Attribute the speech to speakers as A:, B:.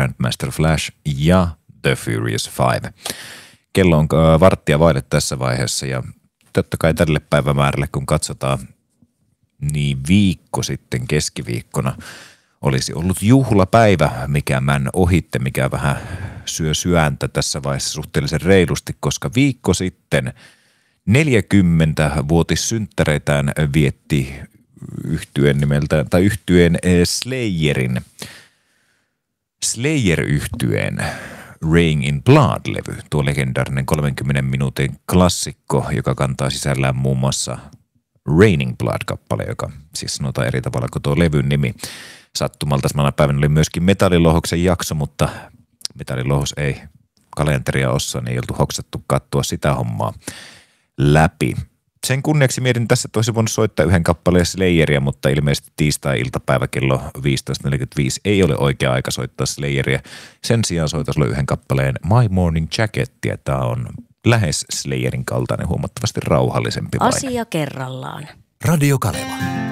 A: Grandmaster Flash ja The Furious 5. Kello on varttia vaille tässä vaiheessa ja totta kai tälle päivämäärälle kun katsotaan, niin viikko sitten keskiviikkona olisi ollut juhlapäivä, mikä män ohitte, mikä vähän syö syäntä tässä vaiheessa suhteellisen reilusti, koska viikko sitten 40-vuotissynttäreitään vietti yhtyeen Slayer-yhtyeen Raining in Blood-levy, tuo legendaarinen 30 minuutin klassikko, joka kantaa sisällään muun muassa Raining Blood-kappale, joka siis sanotaan eri tavalla kuin tuo levyn nimi. Sattumalta samana päivänä oli myöskin Metallilohoksen jakso, mutta Metallilohos ei kalenteria ossa, niin ei oltu hoksattu katsoa sitä hommaa läpi. Sen kunniaksi mietin tässä, että olisi voinut soittaa yhden kappaleen Slayeria, mutta ilmeisesti tiistai-iltapäivä kello 15.45 ei ole oikea aika soittaa Slayeria. Sen sijaan soitan sulle yhden kappaleen My Morning Jackettia. Tämä on lähes Slayerin kaltainen, huomattavasti rauhallisempi vain.
B: Asia kerrallaan.
C: Radio Kaleva.